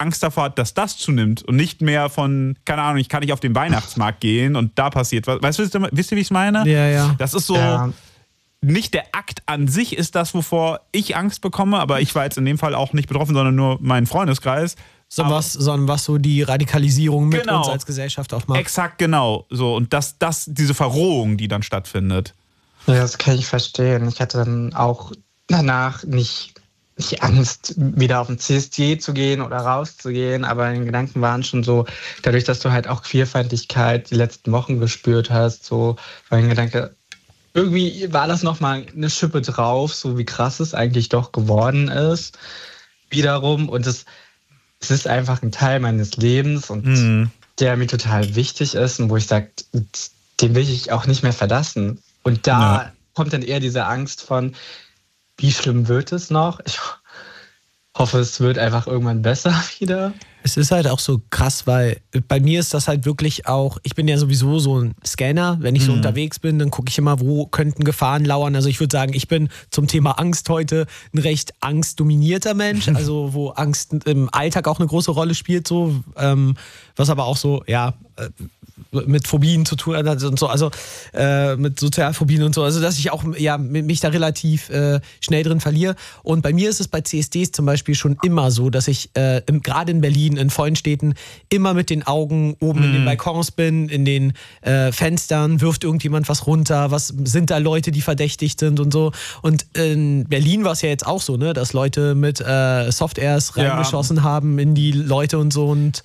Angst davor hat, dass das zunimmt und nicht mehr von, keine Ahnung, ich kann nicht auf den Weihnachtsmarkt gehen und da passiert was. Wisst ihr, wie ich es meine? Ja. Das ist so, nicht der Akt an sich ist das, wovor ich Angst bekomme, aber ich war jetzt in dem Fall auch nicht betroffen, sondern nur mein Freundeskreis. Sondern was so die Radikalisierung mit uns als Gesellschaft auch macht. Exakt, genau. So, und diese Verrohung, die dann stattfindet. Ja, das kann ich verstehen. Ich hatte dann auch danach nicht Angst, wieder auf den CSD zu gehen oder rauszugehen, aber die Gedanken waren schon so, dadurch, dass du halt auch Queerfeindlichkeit die letzten Wochen gespürt hast, so war ein Gedanke, irgendwie war das nochmal eine Schippe drauf, so wie krass es eigentlich doch geworden ist, wiederum. Und es ist einfach ein Teil meines Lebens und der mir total wichtig ist und wo ich sage, den will ich auch nicht mehr verlassen. Und da kommt dann eher diese Angst von, wie schlimm wird es noch? Ich hoffe, es wird einfach irgendwann besser wieder. Es ist halt auch so krass, weil bei mir ist das halt wirklich auch, ich bin ja sowieso so ein Scanner, wenn ich so unterwegs bin, dann gucke ich immer, wo könnten Gefahren lauern. Also ich würde sagen, ich bin zum Thema Angst heute ein recht angstdominierter Mensch, also wo Angst im Alltag auch eine große Rolle spielt, so, was aber auch so, mit Phobien zu tun hat und so, also mit Sozialphobien und so, also dass ich auch mich da relativ schnell drin verliere. Und bei mir ist es bei CSDs zum Beispiel schon immer so, dass ich gerade in Berlin, in vollen Städten, immer mit den Augen oben in den Balkons bin, in den Fenstern, wirft irgendjemand was runter, was sind da Leute, die verdächtigt sind und so. Und in Berlin war es ja jetzt auch so, ne, dass Leute mit Softairs reingeschossen haben in die Leute und so und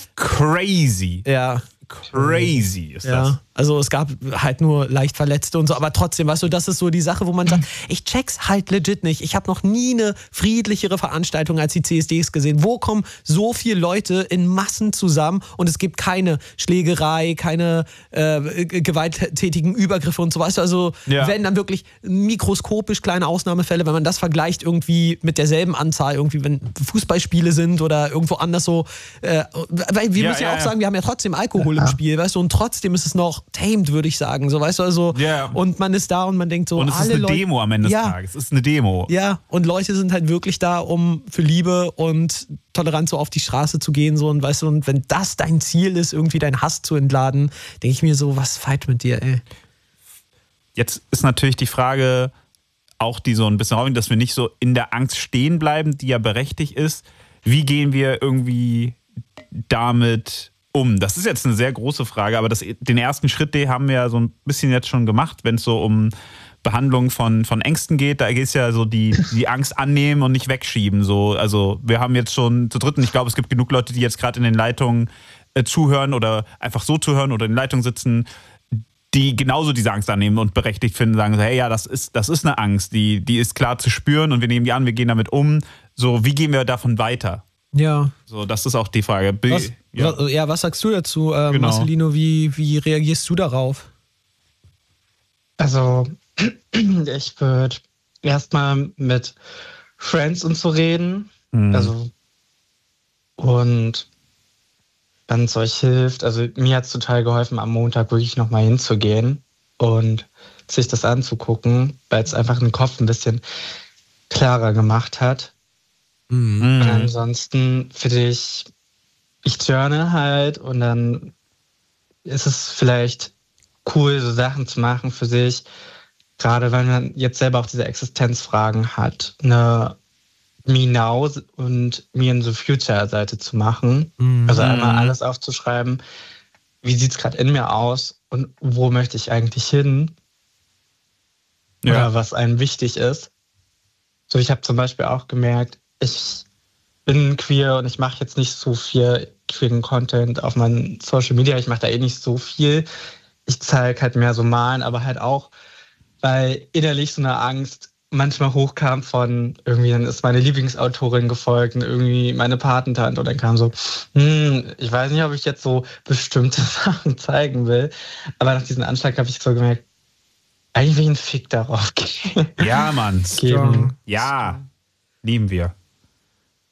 crazy. Ja. Crazy ist das. Also es gab halt nur leicht Verletzte und so, aber trotzdem, weißt du, das ist so die Sache, wo man sagt, ich check's halt legit nicht. Ich habe noch nie eine friedlichere Veranstaltung als die CSDs gesehen. Wo kommen so viele Leute in Massen zusammen und es gibt keine Schlägerei, keine gewalttätigen Übergriffe und so, weißt du, also wenn dann wirklich mikroskopisch kleine Ausnahmefälle, wenn man das vergleicht irgendwie mit derselben Anzahl, irgendwie wenn Fußballspiele sind oder irgendwo anders so, weil wir müssen ja auch sagen, wir haben ja trotzdem Alkohol im Spiel, weißt du, und trotzdem ist es noch tamed, würde ich sagen, so, weißt du, also und man ist da und man denkt so, und es ist eine Demo am Ende des Tages, es ist eine Demo. Ja, und Leute sind halt wirklich da, um für Liebe und Toleranz so auf die Straße zu gehen, so, und weißt du, und wenn das dein Ziel ist, irgendwie deinen Hass zu entladen, denke ich mir so, was feit mit dir, ey. Jetzt ist natürlich die Frage, auch die so ein bisschen, dass wir nicht so in der Angst stehen bleiben, die ja berechtigt ist. Wie gehen wir irgendwie damit um? Das ist jetzt eine sehr große Frage, aber den ersten Schritt, den haben wir ja so ein bisschen jetzt schon gemacht, wenn es so um Behandlung von Ängsten geht. Da geht es ja so die Angst annehmen und nicht wegschieben. So. Also wir haben jetzt schon zu dritten, ich glaube, es gibt genug Leute, die jetzt gerade in den Leitungen zuhören oder einfach so zuhören oder in den Leitungen sitzen, die genauso diese Angst annehmen und berechtigt finden, sagen so, hey, ja, das ist eine Angst, die ist klar zu spüren und wir nehmen die an, wir gehen damit um. So, wie gehen wir davon weiter? Ja. So, das ist auch die Frage. Was sagst du dazu, Marcelino? Wie reagierst du darauf? Also, ich würde erstmal mit Friends und so reden. Also, und wenn es euch hilft, also mir hat es total geholfen, am Montag wirklich nochmal hinzugehen und sich das anzugucken, weil es einfach den Kopf ein bisschen klarer gemacht hat. Und ansonsten finde ich journal halt und dann ist es vielleicht cool, so Sachen zu machen für sich, gerade wenn man jetzt selber auch diese Existenzfragen hat, eine Me Now und Me in the Future Seite zu machen. Also einmal alles aufzuschreiben, wie sieht es gerade in mir aus und wo möchte ich eigentlich hin? Oder was einem wichtig ist. So, ich habe zum Beispiel auch gemerkt, ich bin queer und ich mache jetzt nicht so viel queeren Content auf meinen Social Media. Ich mache da nicht so viel. Ich zeige halt mehr so Malen, aber halt auch, weil innerlich so eine Angst manchmal hochkam von irgendwie, dann ist meine Lieblingsautorin gefolgt und irgendwie meine Patentante und dann kam so, ich weiß nicht, ob ich jetzt so bestimmte Sachen zeigen will. Aber nach diesem Anschlag habe ich so gemerkt, eigentlich will ich einen Fick darauf geben. Ja, Mann. Geben. Ja, lieben wir.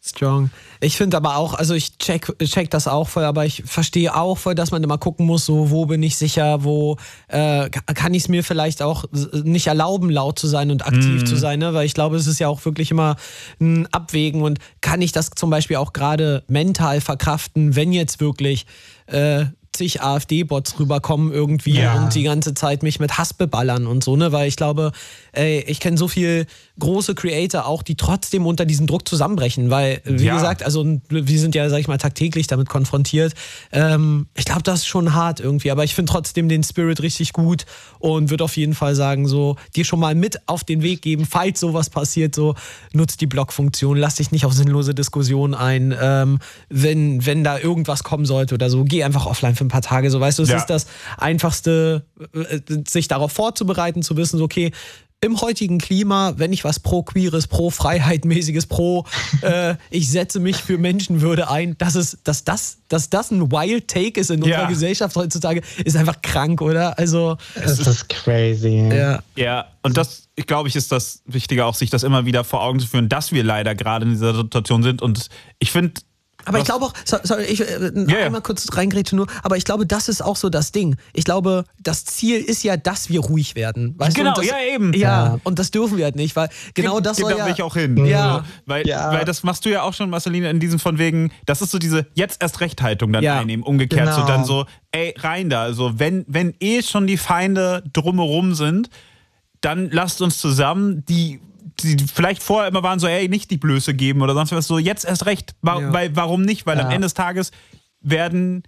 Strong. Ich finde aber auch, also ich check das auch voll, aber ich verstehe auch voll, dass man immer gucken muss, so wo bin ich sicher, wo kann ich es mir vielleicht auch nicht erlauben, laut zu sein und aktiv zu sein, ne? Weil ich glaube, es ist ja auch wirklich immer ein Abwägen und kann ich das zum Beispiel auch gerade mental verkraften, wenn jetzt wirklich zig AfD-Bots rüberkommen irgendwie und die ganze Zeit mich mit Hass beballern und so, ne? Weil ich glaube, ich kenne so viel große Creator auch, die trotzdem unter diesem Druck zusammenbrechen, weil, wie gesagt, also wir sind ja, sag ich mal, tagtäglich damit konfrontiert. Ich glaube, das ist schon hart irgendwie, aber ich finde trotzdem den Spirit richtig gut und würde auf jeden Fall sagen, so, dir schon mal mit auf den Weg geben, falls sowas passiert, so, nutzt die Blockfunktion, lass dich nicht auf sinnlose Diskussionen ein, wenn da irgendwas kommen sollte oder so, geh einfach offline für ein paar Tage, so, weißt du, es ist das Einfachste, sich darauf vorzubereiten, zu wissen, so, okay, im heutigen Klima, wenn ich was pro-Queeres, pro-Freiheit-mäßiges, ich setze mich für Menschenwürde ein, dass das ein Wild Take ist in unserer Gesellschaft heutzutage, ist einfach krank, oder? Also es ist crazy. Ja, und das, ich glaube, ist das Wichtige auch, sich das immer wieder vor Augen zu führen, dass wir leider gerade in dieser Situation sind. Und ich finde, aber ich glaube auch, einmal kurz reingrätsche nur, aber ich glaube, das ist auch so das Ding. Ich glaube, das Ziel ist ja, dass wir ruhig werden. Weißt genau, du? eben. Ja, und das dürfen wir halt nicht, weil genau das soll da will ich auch hin. Ja. Weil das machst du ja auch schon, Marceline, in diesem von wegen, das ist so diese jetzt erst Recht-Haltung dann einnehmen, umgekehrt. So dann so, ey, rein da. Also wenn schon die Feinde drumherum sind, dann lasst uns zusammen die vielleicht vorher immer waren so, ey, nicht die Blöße geben oder sonst was, so jetzt erst recht. Weil, warum nicht? Weil am Ende des Tages werdet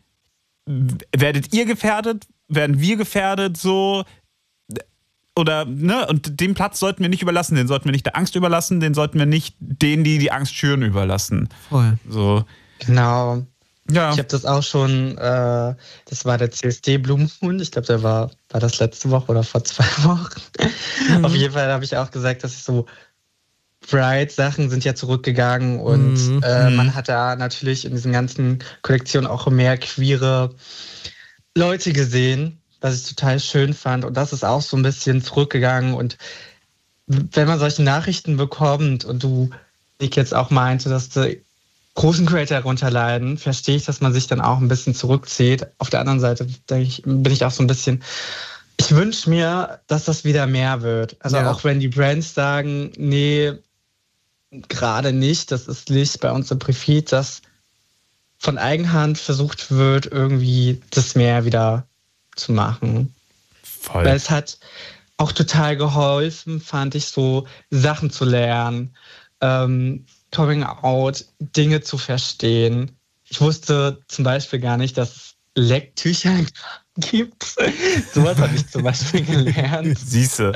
ihr gefährdet, werden wir gefährdet, so, oder, ne, und den Platz sollten wir nicht überlassen, den sollten wir nicht der Angst überlassen, den sollten wir nicht denen, die die Angst schüren, überlassen. Voll. So. Genau. Ja. Ich habe das auch schon, das war der CSD Blue Moon, ich glaube, der war das letzte Woche oder vor 2 Wochen. Auf jeden Fall habe ich auch gesagt, dass ich so Pride-Sachen sind ja zurückgegangen und man hat da natürlich in diesen ganzen Kollektionen auch mehr queere Leute gesehen, was ich total schön fand und das ist auch so ein bisschen zurückgegangen und wenn man solche Nachrichten bekommt und du, wie ich jetzt auch meinte, dass du großen Creator darunter leiden, verstehe ich, dass man sich dann auch ein bisschen zurückzieht. Auf der anderen Seite bin ich auch so ein bisschen, ich wünsche mir, dass das wieder mehr wird. Also auch wenn die Brands sagen, nee, gerade nicht, das ist nicht bei uns im Profit, dass von Eigenhand versucht wird, irgendwie das mehr wieder zu machen. Voll. Weil es hat auch total geholfen, fand ich, so Sachen zu lernen, Coming out, Dinge zu verstehen. Ich wusste zum Beispiel gar nicht, dass es Lecktücher gibt. Sowas habe ich zum Beispiel gelernt. Siehste.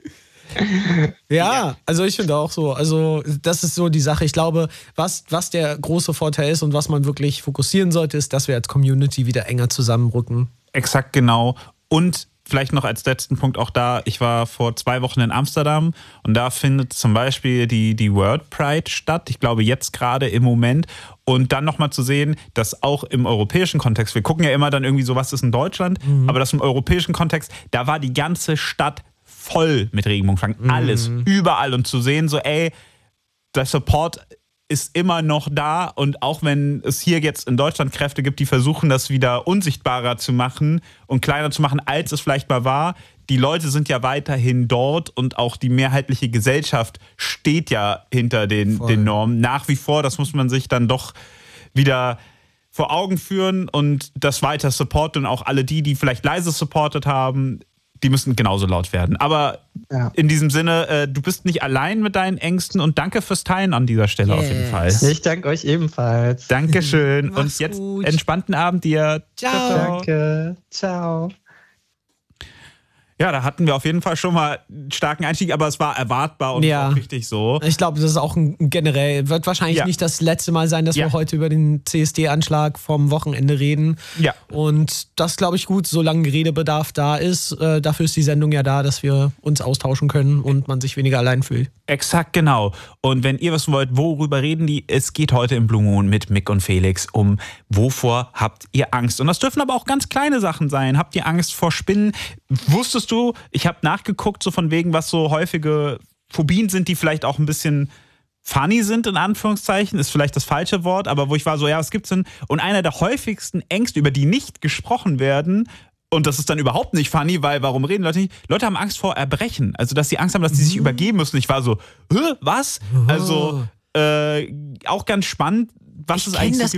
Ja, also ich finde auch so, also das ist so die Sache. Ich glaube, was der große Vorteil ist und was man wirklich fokussieren sollte, ist, dass wir als Community wieder enger zusammenrücken. Exakt, genau. Und vielleicht noch als letzten Punkt auch da, ich war vor 2 Wochen in Amsterdam und da findet zum Beispiel die World Pride statt. Ich glaube jetzt gerade im Moment. Und dann nochmal zu sehen, dass auch im europäischen Kontext, wir gucken ja immer dann irgendwie so, was ist in Deutschland, aber das im europäischen Kontext, da war die ganze Stadt voll mit Regenbogenflaggen. Alles, überall. Und zu sehen so, ey, der Support ist immer noch da und auch wenn es hier jetzt in Deutschland Kräfte gibt, die versuchen, das wieder unsichtbarer zu machen und kleiner zu machen, als es vielleicht mal war, die Leute sind ja weiterhin dort und auch die mehrheitliche Gesellschaft steht ja hinter den Normen. Nach wie vor, das muss man sich dann doch wieder vor Augen führen und das weiter supporten und auch alle die vielleicht leise supportet haben, die müssen genauso laut werden. Aber in diesem Sinne, du bist nicht allein mit deinen Ängsten und danke fürs Teilen an dieser Stelle auf jeden Fall. Ich danke euch ebenfalls. Dankeschön. Und jetzt gut. entspannten Abend dir. Ciao. Danke. Ciao. Ja, da hatten wir auf jeden Fall schon mal einen starken Einstieg, aber es war erwartbar und auch richtig so. Ich glaube, das ist auch generell, wird wahrscheinlich nicht das letzte Mal sein, dass wir heute über den CSD-Anschlag vom Wochenende reden. Ja. Und das glaube ich gut, solange Redebedarf da ist. Dafür ist die Sendung ja da, dass wir uns austauschen können und man sich weniger allein fühlt. Exakt, genau. Und wenn ihr wissen wollt, worüber reden die, es geht heute im Blue Moon mit Mick und Felix um wovor habt ihr Angst? Und das dürfen aber auch ganz kleine Sachen sein. Habt ihr Angst vor Spinnen? Wusstest du, ich habe nachgeguckt, so von wegen, was so häufige Phobien sind, die vielleicht auch ein bisschen funny sind, in Anführungszeichen, ist vielleicht das falsche Wort, aber wo ich war so, ja, was gibt's denn? Und einer der häufigsten Ängste, über die nicht gesprochen werden, und das ist dann überhaupt nicht funny, weil warum reden Leute nicht? Leute haben Angst vor Erbrechen. Also, dass sie Angst haben, dass die sich übergeben müssen. Ich war so, was? Also, auch ganz spannend, was es eigentlich so gibt. Ich kenne das